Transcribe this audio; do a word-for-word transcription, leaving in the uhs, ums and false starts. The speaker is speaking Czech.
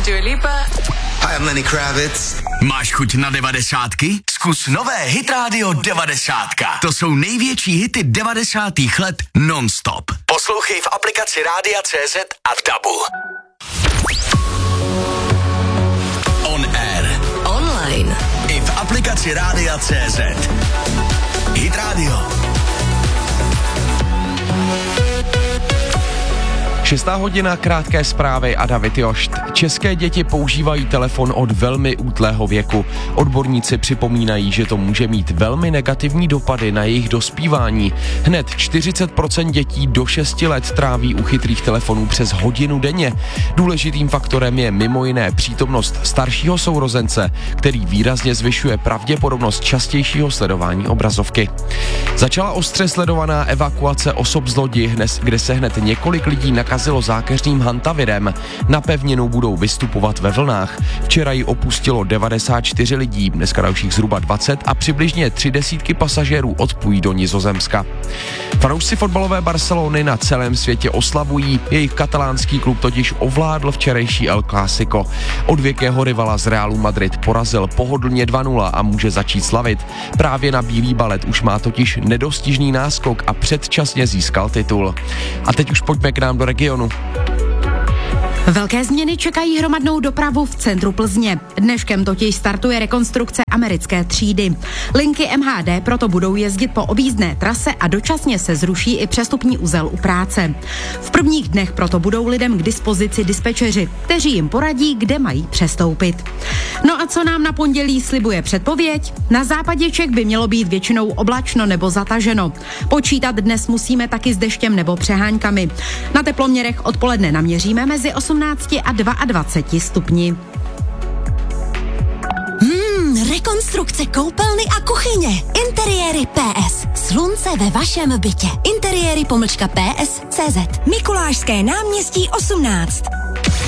Dua Lipa. Hi, I'm Lenny Kravitz. Máš chuť na devadesátky? Zkus nové Hit Radio devadesátka. To jsou největší hity devadesátých let non-stop. Poslouchej v aplikaci Rádia C Z a v Dabu. On air. Online. I v aplikaci Rádia C Z. Hit Radio. Šestá hodina, krátké zprávy a David Jošt. České děti používají telefon od velmi útlého věku. Odborníci připomínají, že to může mít velmi negativní dopady na jejich dospívání. Hned čtyřicet procent dětí do šesti let tráví u chytrých telefonů přes hodinu denně. Důležitým faktorem je mimo jiné přítomnost staršího sourozence, který výrazně zvyšuje pravděpodobnost častějšího sledování obrazovky. Začala ostře sledovaná evakuace osob z lodi, kde se hned několik lidí nakazilo zákeřným hantavirem. Na pevninu budou vystupovat ve vlnách. Včera ji opustilo devadesát čtyři lidí, dneska dalších zhruba dvacet a přibližně tři desítky pasažérů odplují do Nizozemska. Fanoušci fotbalové Barcelony na celém světě oslavují, jejich katalánský klub totiž ovládl včerejší El Clásico. Odvěkého rivala z Realu Madrid porazil pohodlně dva nula a může začít slavit. Právě na bílý balet už má totiž nedostižný náskok a předčasně získal titul. A teď už pojďme k nám do regionu. Velké změny čekají hromadnou dopravu v centru Plzně. Dneškem totiž startuje rekonstrukce americké třídy. Linky M H D proto budou jezdit po objízdné trase a dočasně se zruší i přestupní uzel u práce. V prvních dnech proto budou lidem k dispozici dispečeři, kteří jim poradí, kde mají přestoupit. No a co nám na pondělí slibuje předpověď? Na západě Čech by mělo být většinou oblačno nebo zataženo. Počítat dnes musíme taky s deštěm nebo přeháňkami. Na teploměrech odpoledne naměříme mezi osmnácti a dvaceti dvěma stupni. Hmm, rekonstrukce koupelny a kuchyně. Interiéry P S. Slunce ve vašem bytě. Interiéry pomlčka P S tečka cé zet. Mikulášské náměstí osmnáct.